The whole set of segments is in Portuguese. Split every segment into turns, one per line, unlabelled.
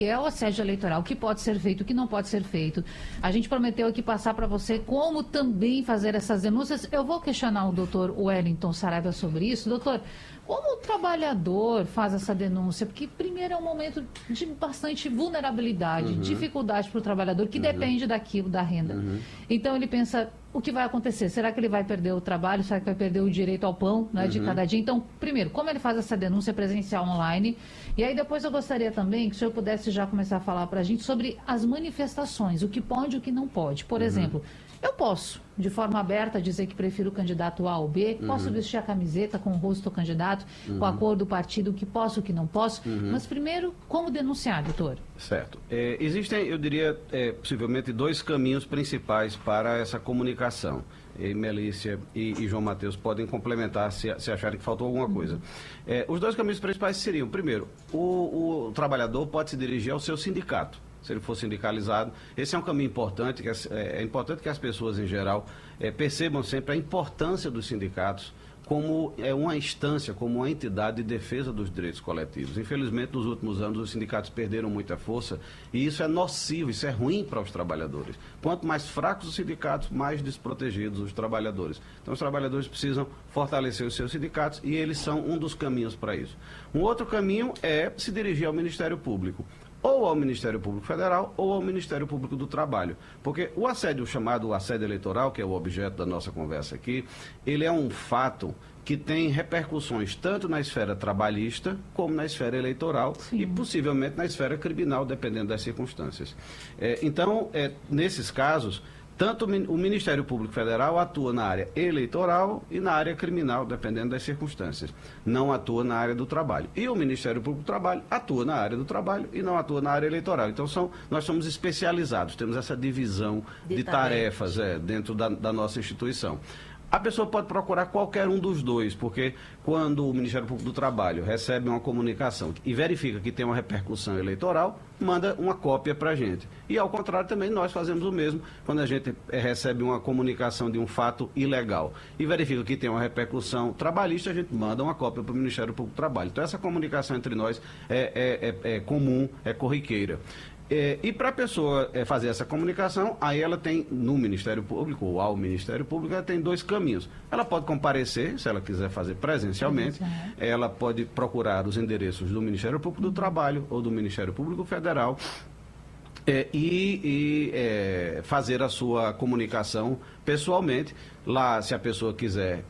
é o assédio eleitoral, o que pode ser feito, o que não pode ser feito. A gente prometeu aqui passar para você como também fazer essas denúncias. Eu vou questionar o doutor Wellington Saraiva sobre isso. Doutor, como o trabalhador faz essa denúncia? Porque, primeiro, é um momento de bastante vulnerabilidade, dificuldade para o trabalhador, que depende daquilo, da renda. Então, ele pensa, o que vai acontecer? Será que ele vai perder o trabalho? Será que vai perder o direito ao pão, né, de cada dia? Então, primeiro, como ele faz essa denúncia presencial online? E aí, depois, eu gostaria também que o senhor pudesse já começar a falar para a gente sobre as manifestações, o que pode e o que não pode. Por exemplo, eu posso, de forma aberta, dizer que prefiro o candidato A ou B, posso vestir a camiseta com o rosto do candidato, com a cor do partido, o que posso, o que não posso, mas primeiro, como denunciar, doutor?
Certo. Existem, eu diria, possivelmente dois caminhos principais para essa comunicação. Melícia e João Mateus podem complementar se acharem que faltou alguma coisa. Os dois caminhos principais seriam, primeiro, o trabalhador pode se dirigir ao seu sindicato. Se ele for sindicalizado, esse é um caminho importante, é importante que as pessoas em geral percebam sempre a importância dos sindicatos como uma instância, como uma entidade de defesa dos direitos coletivos. Infelizmente, nos últimos anos, os sindicatos perderam muita força e isso é nocivo, isso é ruim para os trabalhadores. Quanto mais fracos os sindicatos, mais desprotegidos os trabalhadores. Então, os trabalhadores precisam fortalecer os seus sindicatos e eles são um dos caminhos para isso. Um outro caminho é se dirigir ao Ministério Público, ou ao Ministério Público Federal ou ao Ministério Público do Trabalho. Porque o assédio chamado assédio eleitoral, que é o objeto da nossa conversa aqui, ele é um fato que tem repercussões tanto na esfera trabalhista como na esfera eleitoral. Sim. E possivelmente na esfera criminal, dependendo das circunstâncias. Então, nesses casos, tanto o Ministério Público Federal atua na área eleitoral e na área criminal, dependendo das circunstâncias. Não atua na área do trabalho. E o Ministério Público do Trabalho atua na área do trabalho e não atua na área eleitoral. Então, nós somos especializados, temos essa divisão de tarefas dentro da nossa instituição. A pessoa pode procurar qualquer um dos dois, porque quando o Ministério Público do Trabalho recebe uma comunicação e verifica que tem uma repercussão eleitoral, manda uma cópia para a gente. E, ao contrário, também nós fazemos o mesmo quando a gente recebe uma comunicação de um fato ilegal e verifica que tem uma repercussão trabalhista, a gente manda uma cópia para o Ministério Público do Trabalho. Então, essa comunicação entre nós é comum, é corriqueira. E para a pessoa fazer essa comunicação, aí ela tem no Ministério Público, ou ao Ministério Público, ela tem dois caminhos. Ela pode comparecer, se ela quiser fazer presencialmente, ela pode procurar os endereços do Ministério Público do Trabalho ou do Ministério Público Federal fazer a sua comunicação pessoalmente. Lá, se a pessoa quiser,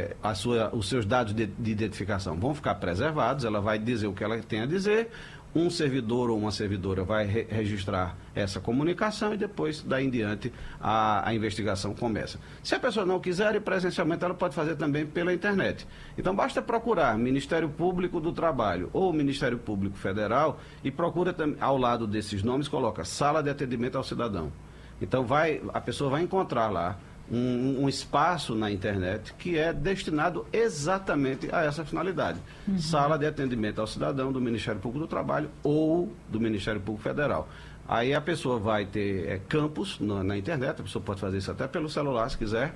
os seus dados de identificação vão ficar preservados, ela vai dizer o que ela tem a dizer. Um servidor ou uma servidora vai registrar essa comunicação e depois, daí em diante, a investigação começa. Se a pessoa não quiser ir presencialmente, ela pode fazer também pela internet. Então, basta procurar Ministério Público do Trabalho ou Ministério Público Federal e procura, ao lado desses nomes, coloca Sala de Atendimento ao Cidadão. Então, a pessoa vai encontrar lá um espaço na internet que é destinado exatamente a essa finalidade. Sala de Atendimento ao Cidadão do Ministério Público do Trabalho ou do Ministério Público Federal. Aí a pessoa vai ter campos na internet, a pessoa pode fazer isso até pelo celular, se quiser,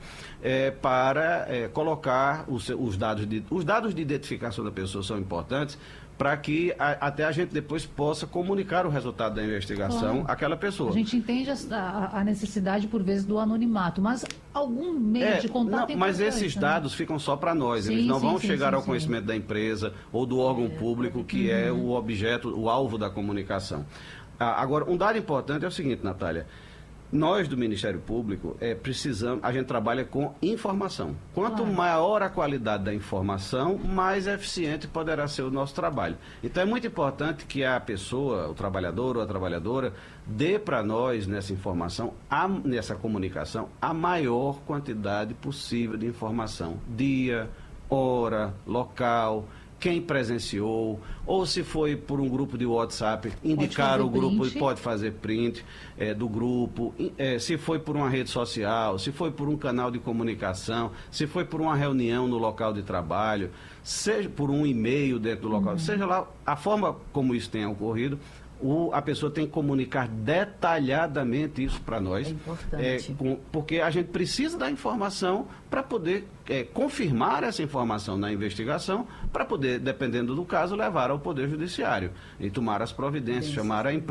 para colocar os dados de identificação da pessoa são importantes, para que até a gente depois possa comunicar o resultado da investigação àquela pessoa. A
gente entende a necessidade, por vezes, do anonimato, mas algum meio de contato
não, mas esses dados ficam só para nós, eles não vão chegar ao conhecimento da empresa ou do órgão público, que é o objeto, o alvo da comunicação. Agora, um dado importante é o seguinte, Natália. Nós, do Ministério Público, a gente trabalha com informação. Quanto maior a qualidade da informação, mais eficiente poderá ser o nosso trabalho. Então, é muito importante que a pessoa, o trabalhador ou a trabalhadora, dê para nós, nessa informação, nessa comunicação, a maior quantidade possível de informação. Dia, hora, local, quem presenciou, ou se foi por um grupo de WhatsApp, indicar o grupo, pode fazer print do grupo, se foi por uma rede social, se foi por um canal de comunicação, se foi por uma reunião no local de trabalho, seja por um e-mail dentro do local, seja lá a forma como isso tenha ocorrido, a pessoa tem que comunicar detalhadamente isso para nós.
É importante.
Porque a gente precisa da informação para poder confirmar essa informação na investigação, para poder, dependendo do caso, levar ao Poder Judiciário e tomar as providências, chamar a imprensa.